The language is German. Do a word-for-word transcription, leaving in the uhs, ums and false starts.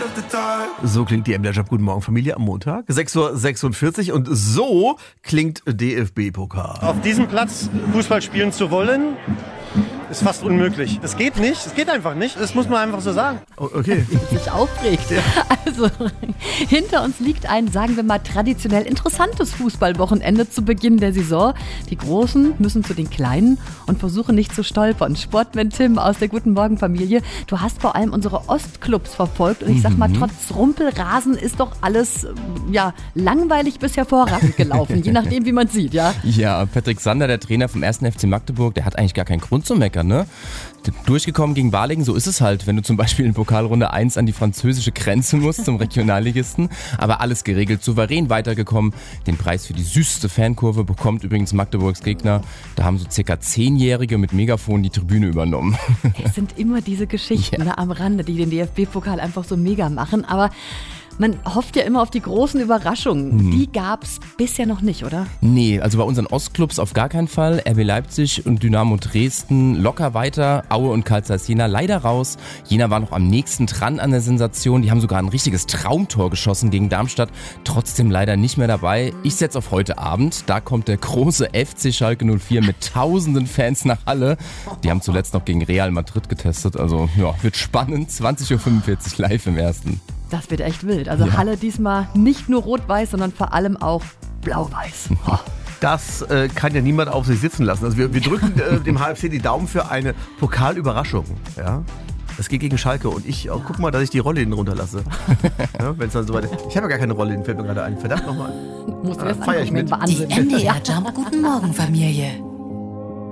So klingt die M D R Guten Morgen Familie am Montag, sechs Uhr sechsundvierzig, und so klingt D F B-Pokal. Auf diesem Platz Fußball spielen zu wollen, ist fast unmöglich. Das geht nicht, das geht einfach nicht, das muss man einfach so sagen. Oh, okay. Wie sich aufregt. Ja. Also, hinter uns liegt ein, sagen wir mal, traditionell interessantes Fußballwochenende zu Beginn der Saison. Die Großen müssen zu den Kleinen und versuchen nicht zu stolpern. Sportman Tim aus der Guten Morgen Familie, du hast vor allem unsere Ostclubs verfolgt und ich sag mal, trotz Rumpelrasen ist doch alles, ja, langweilig bis hervorragend gelaufen, je nachdem, wie man sieht, ja? Ja, Patrick Sander, der Trainer vom ersten F C Magdeburg, der hat eigentlich gar keinen Grund zu meckern, ne? Durchgekommen gegen Balingen, so ist es halt, wenn du zum Beispiel in Pokalrunde eins an die französische Grenze musst, zum Regionalligisten. Aber alles geregelt, souverän weitergekommen. Den Preis für die süßeste Fankurve bekommt übrigens Magdeburgs Gegner. Da haben so circa Zehnjährige mit Megafon die Tribüne übernommen. Es sind immer diese Geschichten ja. ne, am Rande, die den D F B-Pokal einfach so mega machen. Aber man hofft ja immer auf die großen Überraschungen. Hm. Die gab's bisher noch nicht, oder? Nee, also bei unseren Ostclubs auf gar keinen Fall. R B Leipzig und Dynamo Dresden locker weiter. Aue und Carl Zeiss Jena leider raus. Jena war noch am nächsten dran an der Sensation. Die haben sogar ein richtiges Traumtor geschossen gegen Darmstadt. Trotzdem leider nicht mehr dabei. Ich setze auf heute Abend. Da kommt der große F C Schalke null vier mit tausenden Fans nach Halle. Die haben zuletzt noch gegen Real Madrid getestet. Also ja, wird spannend. zwanzig Uhr fünfundvierzig live im ersten. Das wird echt wild. Also ja. Halle diesmal nicht nur rot-weiß, sondern vor allem auch blau-weiß. Das äh, kann ja niemand auf sich sitzen lassen. Also wir, wir drücken äh, dem H F C die Daumen für eine Pokalüberraschung. Ja? Es geht gegen Schalke und ich, oh, guck mal, dass ich die Rollläden runterlasse. Ja, wenn's dann so weit ist. Ich habe ja gar keine Rollläden, fällt mir gerade ein. Verdammt nochmal. Muss ah, feier ich mit. Wahnsinn. Die M D R Jump Guten Morgen Familie.